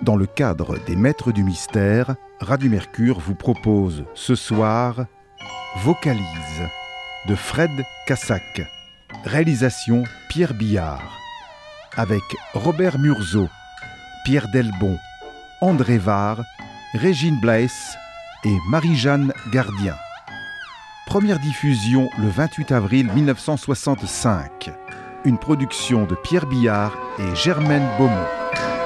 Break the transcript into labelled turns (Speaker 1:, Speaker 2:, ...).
Speaker 1: Dans le cadre des Maîtres du Mystère, Radio Mercure vous propose ce soir Vocalise de Fred Cassac. Réalisation Pierre Billard. Avec Robert Murzeau, Pierre Delbon, André Var, Régine Blaes et Marie-Jeanne Gardien. Première diffusion le 28 avril 1965. Une production de Pierre Billard et Germaine Beaumont.